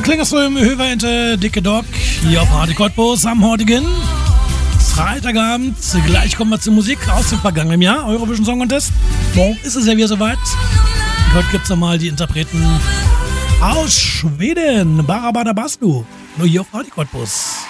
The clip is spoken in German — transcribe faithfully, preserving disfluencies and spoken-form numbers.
Klingerström, Höverente, Dicke Doc, hier auf Radio Cottbus am heutigen Freitagabend. Gleich kommen wir zur Musik aus dem vergangenen Jahr, Eurovision Song Contest. Morgen ist es ja wieder soweit. Und heute gibt es nochmal die Interpreten aus Schweden, Barabada Bastu, nur hier auf Radio Cottbus.